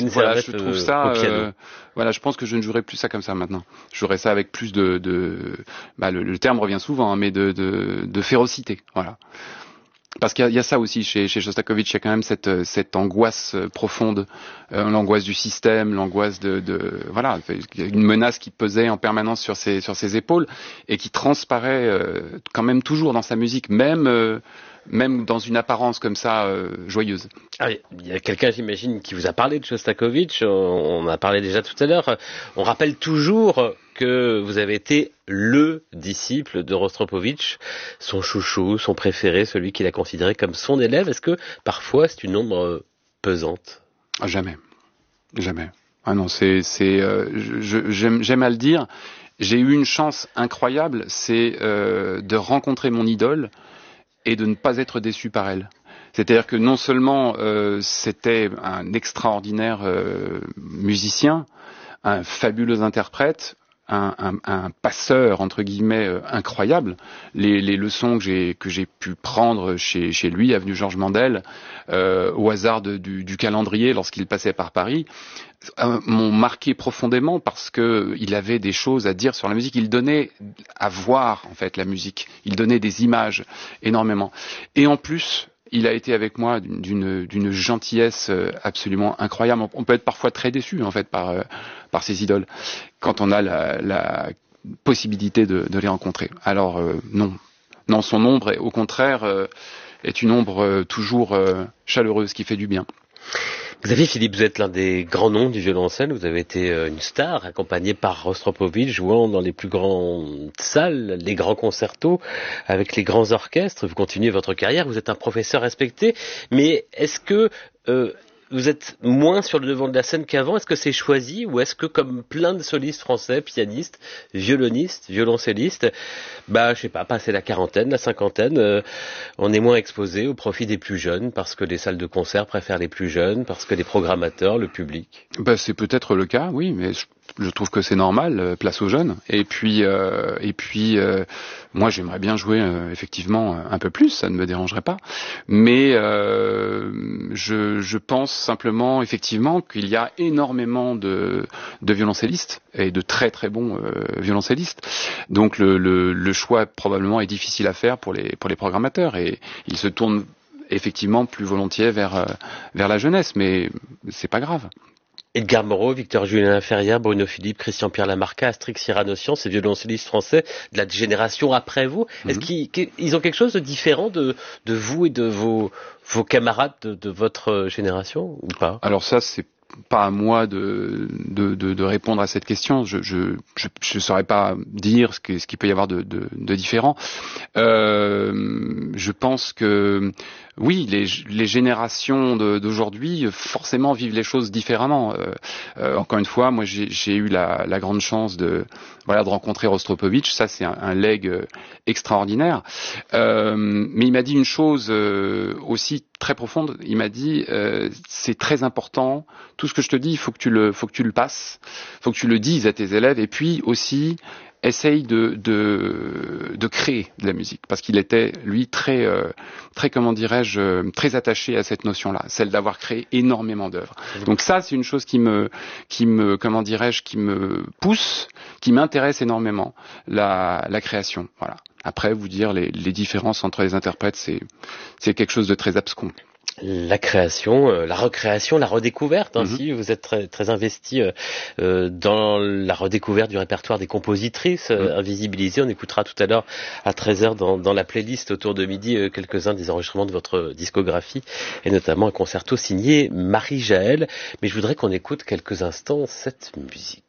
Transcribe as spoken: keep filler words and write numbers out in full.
voilà, Servette je trouve euh, ça, au piano. euh, voilà, je pense que je ne jouerai plus ça comme ça maintenant. Je jouerai ça avec plus de, de bah, le, le terme revient souvent, hein, mais de, de, de férocité, voilà. Parce qu'il y a, il y a ça aussi chez, chez Shostakovich, il y a quand même cette, cette angoisse profonde, euh, l'angoisse du système, l'angoisse de, de voilà, une menace qui pesait en permanence sur ses, sur ses épaules et qui transparaît euh, quand même toujours dans sa musique, même, euh, même dans une apparence comme ça euh, joyeuse. Ah, il y a quelqu'un, j'imagine, qui vous a parlé de Shostakovich. On, on a parlé déjà tout à l'heure. On rappelle toujours que vous avez été le disciple de Rostropovitch, son chouchou, son préféré, celui qu'il a considéré comme son élève. Est-ce que parfois c'est une ombre pesante ? Jamais, jamais. Ah non, c'est, c'est, euh, je, j'aime, j'aime à le dire. J'ai eu une chance incroyable, c'est euh, de rencontrer mon idole et de ne pas être déçu par elle. C'est-à-dire que non seulement euh, c'était un extraordinaire euh, musicien, un fabuleux interprète, un, un, un passeur entre guillemets euh, incroyable. Les, les leçons que j'ai que j'ai pu prendre chez chez lui, avenue Georges Mandel, euh, au hasard de, du, du calendrier lorsqu'il passait par Paris, euh, m'ont marqué profondément parce que il avait des choses à dire sur la musique. Il donnait à voir en fait la musique. Il donnait des images énormément. Et en plus, il a été avec moi d'une, d'une gentillesse absolument incroyable. On peut être parfois très déçu en fait par, par ses idoles quand on a la, la possibilité de, de les rencontrer. Alors euh, non, non, son ombre, au contraire, euh, est une ombre euh, toujours euh, chaleureuse qui fait du bien. Xavier Philippe, vous êtes l'un des grands noms du violoncelle. Vous avez été une star, accompagné par Rostropovitch, jouant dans les plus grandes salles, les grands concertos, avec les grands orchestres. Vous continuez votre carrière, vous êtes un professeur respecté. Mais est-ce que euh, vous êtes moins sur le devant de la scène qu'avant? Est-ce que c'est choisi ou est-ce que, comme plein de solistes français, pianistes, violonistes, violoncellistes, bah je sais pas, passer la quarantaine, la cinquantaine, euh, on est moins exposé au profit des plus jeunes parce que les salles de concert préfèrent les plus jeunes, parce que les programmateurs, le public? Bah, c'est peut-être le cas, oui, mais je, je trouve que c'est normal, euh, place aux jeunes. Et puis, euh, et puis, euh, moi, j'aimerais bien jouer euh, effectivement un peu plus, ça ne me dérangerait pas. Mais euh, je, je pense simplement, effectivement, qu'il y a énormément de, de violoncellistes et de très très bons euh, violoncellistes. Donc, le, le, le choix probablement est difficile à faire pour les pour les programmateurs et ils se tournent effectivement plus volontiers vers euh, vers la jeunesse, mais c'est pas grave. Edgar Moreau, Victor Julien Ferrière, Bruno Philippe, Christian-Pierre Lamarca, Astrix Cyranossian, ces violoncellistes français de la génération après vous, mm-hmm. Est-ce qu'ils, qu'ils ont quelque chose de différent de, de vous et de vos, vos camarades de, de votre génération ou pas? Alors ça, c'est pas à moi de, de, de, de répondre à cette question. Je je, je, je saurais pas dire ce, que, ce qu'il peut y avoir de, de, de différent. Euh, je pense que oui, les, les générations de, d'aujourd'hui forcément vivent les choses différemment. Euh, euh, encore une fois, moi j'ai, j'ai eu la, la grande chance de voilà de rencontrer Rostropovitch. Ça c'est un, un legs extraordinaire. Euh, mais il m'a dit une chose euh, aussi très profonde. Il m'a dit euh, c'est très important. Tout ce que je te dis, il faut que tu le, faut que tu le passes, faut que tu le dises à tes élèves. Et puis aussi essaye de, de, de créer de la musique, parce qu'il était, lui, très, euh, très, comment dirais-je, très attaché à cette notion-là, celle d'avoir créé énormément d'œuvres. Donc ça, c'est une chose qui me, qui me, comment dirais-je, qui me pousse, qui m'intéresse énormément, la, la création. Voilà. Après, vous dire les, les différences entre les interprètes, c'est, c'est quelque chose de très abscon. La création, euh, la recréation, la redécouverte, ainsi, mm-hmm. Vous êtes très, très investi euh, dans la redécouverte du répertoire des compositrices euh, mm-hmm. invisibilisées. On écoutera tout à l'heure à treize heures dans, dans la playlist autour de midi euh, quelques-uns des enregistrements de votre discographie et notamment un concerto signé Marie Jaël. Mais je voudrais qu'on écoute quelques instants cette musique.